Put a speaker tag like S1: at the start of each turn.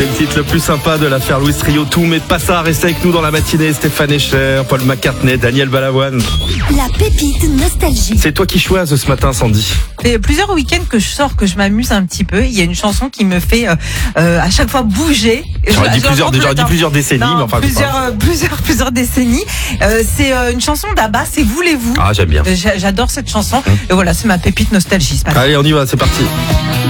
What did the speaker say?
S1: C'est le titre le plus sympa de l'affaire Louis Trio. Tout, mais pas ça. Restez avec nous dans la matinée. Stéphane Escher, Paul McCartney, Daniel Balavoine.
S2: La pépite nostalgie.
S1: C'est toi qui choisis ce matin, Sandy.
S3: Il y a plusieurs week-ends que je sors, que je m'amuse un petit peu. Il y a une chanson qui me fait à chaque fois bouger.
S1: J'aurais dit plusieurs décennies,
S3: non,
S1: mais enfin
S3: plusieurs décennies. C'est une chanson d'Abba, c'est Voulez-vous.
S1: Ah, j'aime bien.
S3: J'adore cette chanson. Et voilà, c'est ma pépite nostalgie ce matin.
S1: Allez, on y va, c'est parti.